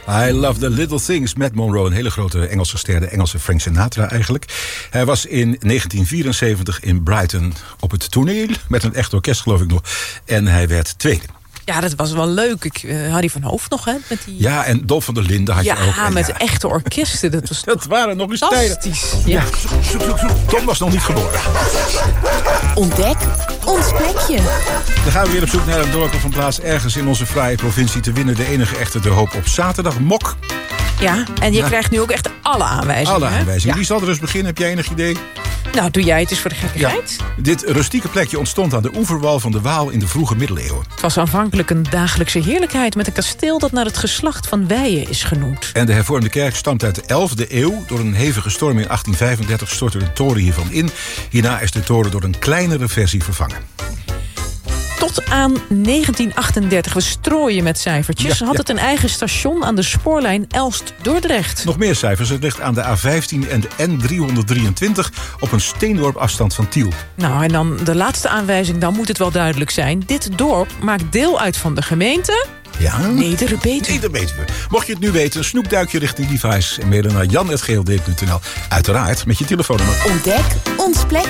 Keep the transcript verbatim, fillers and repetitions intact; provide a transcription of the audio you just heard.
I Love the Little Things met Monroe, een hele grote Engelse ster, de Engelse Frank Sinatra eigenlijk. Hij was in negentien vierenzeventig in Brighton op het toneel, met een echt orkest geloof ik nog. En hij werd tweede. Ja, dat was wel leuk. Ik, uh, Harry van Hoofd nog, hè? Met die... Ja, en Dolf van der Linden had ja, je ook. Ja, met ja. echte orkesten. Dat, was dat waren nog eens tijden. Ja. Ja, zoek, zoek, zoek. Tom was nog niet geboren. Ontdek ons plekje. Dan gaan we weer op zoek naar een dorp of een plaats ergens in onze fraaie provincie te winnen. De enige echte De Hoop op zaterdag. Mok. Ja, en je ja. krijgt nu ook echt alle aanwijzingen. Alle aanwijzingen. Ja. Wie zal er eens beginnen? Heb jij enig idee? Nou, doe jij het eens voor de gekkigheid. Ja. Dit rustieke plekje ontstond aan de oeverwal van de Waal in de vroege middeleeuwen. Het was aanvankelijk een dagelijkse heerlijkheid met een kasteel dat naar het geslacht van Weijen is genoemd. En de hervormde kerk stamt uit de elfde eeuw. Door een hevige storm in achttien vijfendertig stortte de toren hiervan in. Hierna is de toren door een kleinere versie vervangen. Tot aan negentien achtendertig, we strooien met cijfertjes, ja, had ja. het een eigen station aan de spoorlijn Elst-Dordrecht. Nog meer cijfers. Het ligt aan de A vijftien en de N driehonderddrieëntwintig op een steenworp afstand van Tiel. Nou, en dan de laatste aanwijzing, dan moet het wel duidelijk zijn. Dit dorp maakt deel uit van de gemeente... Ja? Neder-Betuwe. Neder-Betuwe. Mocht je het nu weten, een snoepduikje richting Levi's en mailen naar jan apenstaartje g l d punt n l. Uiteraard met je telefoonnummer. Ontdek ons plekje.